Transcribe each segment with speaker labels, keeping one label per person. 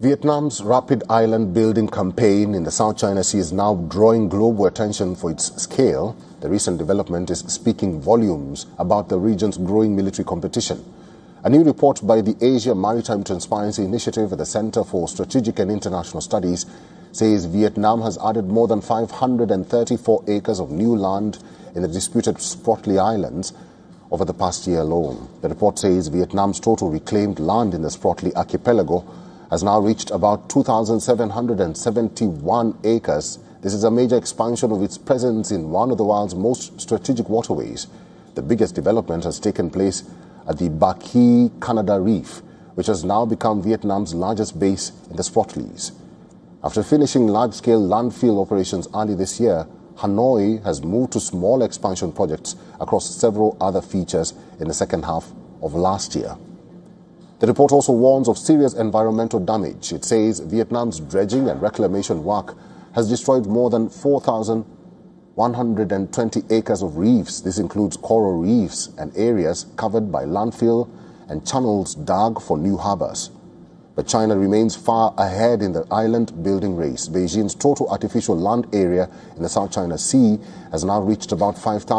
Speaker 1: Vietnam's rapid island building campaign in the South China Sea is now drawing global attention for its scale. The recent development is speaking volumes about the region's growing military competition. A new report by the Asia Maritime Transparency Initiative at the Center for Strategic and International Studies says Vietnam has added more than 534 acres of new land in the disputed Spratly Islands over the past year alone. The report says Vietnam's total reclaimed land in the Spratly archipelago has now reached about 2,771 acres. This is a major expansion of its presence in one of the world's most strategic waterways. The biggest development has taken place at the Ba Ky Canada Reef, which has now become Vietnam's largest base in the Spratlys. After finishing large-scale landfill operations early this year, Hanoi has moved to small expansion projects across several other features in the second half of last year. The report also warns of serious environmental damage. It says Vietnam's dredging and reclamation work has destroyed more than 4,120 acres of reefs. This includes coral reefs and areas covered by landfill and channels dug for new harbors. But China remains far ahead in the island building race. Beijing's total artificial land area in the South China Sea has now reached about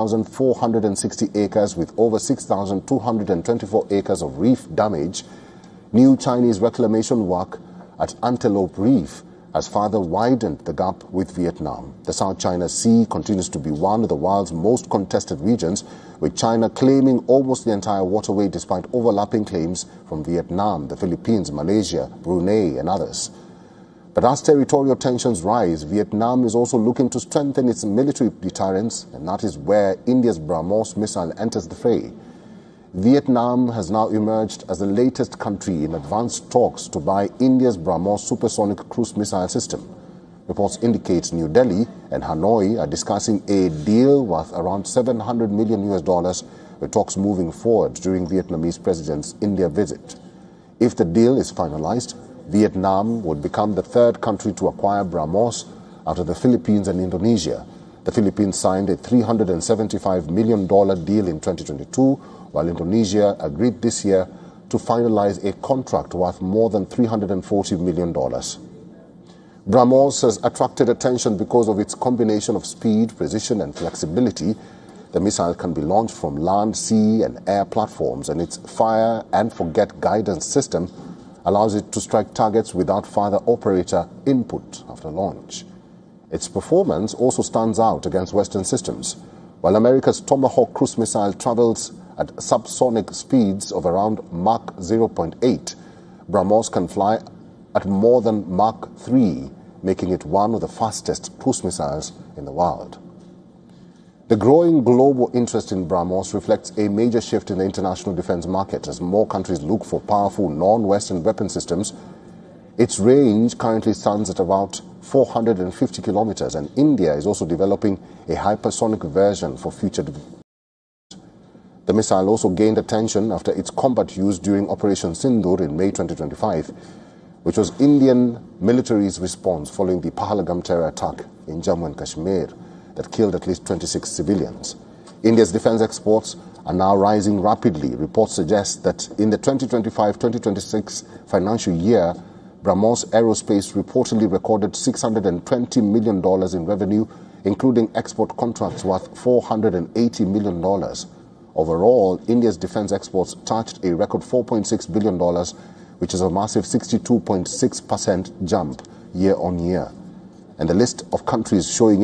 Speaker 1: 5,460 acres with over 6,224 acres of reef damage. New Chinese reclamation work at Antelope Reef has further widened the gap with Vietnam. The South China Sea continues to be one of the world's most contested regions, with China claiming almost the entire waterway despite overlapping claims from Vietnam, the Philippines, Malaysia, Brunei and others. But as territorial tensions rise, Vietnam is also looking to strengthen its military deterrence, and that is where India's BrahMos missile enters the fray. Vietnam has now emerged as the latest country in advanced talks to buy India's BrahMos supersonic cruise missile system. Reports indicate New Delhi and Hanoi are discussing a deal worth around $700 million, with talks moving forward during Vietnamese president's India visit. If the deal is finalized, Vietnam would become the third country to acquire BrahMos after the Philippines and Indonesia. The Philippines signed a $375 million deal in 2022, while Indonesia agreed this year to finalize a contract worth more than $340 million. BrahMos has attracted attention because of its combination of speed, precision and flexibility. The missile can be launched from land, sea and air platforms, and its fire and forget guidance system allows it to strike targets without further operator input after launch. Its performance also stands out against Western systems. While America's Tomahawk cruise missile travels at subsonic speeds of around Mach 0.8, BrahMos can fly at more than Mach 3, making it one of the fastest cruise missiles in the world. The growing global interest in BrahMos reflects a major shift in the international defense market as more countries look for powerful non-Western weapon systems. Its range currently stands at about 450 kilometers, and India is also developing a hypersonic version for future development. The missile also gained attention after its combat use during Operation Sindoor in May 2025, which was Indian military's response following the Pahalgam terror attack in Jammu and Kashmir that killed at least 26 civilians. India's defense exports are now rising rapidly. Reports suggest that in the 2025-2026 financial year, BrahMos Aerospace reportedly recorded $620 million in revenue, including export contracts worth $480 million. Overall, India's defense exports touched a record $4.6 billion, which is a massive 62.6% jump year on year. And the list of countries showing